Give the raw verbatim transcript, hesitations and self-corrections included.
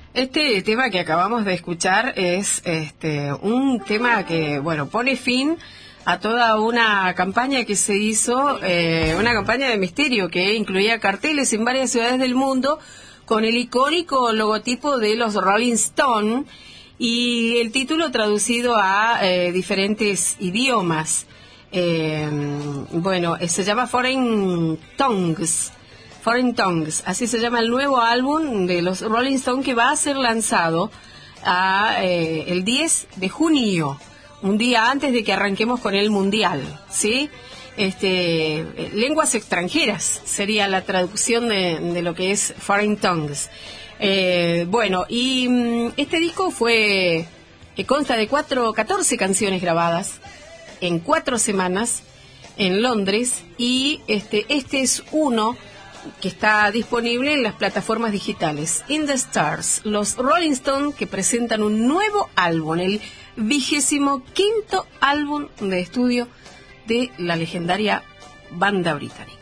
Este tema que acabamos de escuchar es este un tema que, bueno, pone fin a toda una campaña que se hizo, eh, una campaña de misterio que incluía carteles en varias ciudades del mundo con el icónico logotipo de los Rolling Stones y el título traducido a eh, diferentes idiomas. Eh, bueno, se llama Foreign Tongues. Foreign Tongues, así se llama el nuevo álbum de los Rolling Stones, que va a ser lanzado a, eh, el diez de junio, un día antes de que arranquemos con el Mundial, ¿sí? Este, lenguas extranjeras sería la traducción de, de lo que es Foreign Tongues. Eh, bueno, y mm, este disco fue, eh, consta de cuatro, catorce canciones grabadas en cuatro semanas en Londres, y este, este es uno que está disponible en las plataformas digitales. In the Stars, los Rolling Stones, que presentan un nuevo álbum, el vigésimo quinto álbum de estudio de la legendaria banda británica.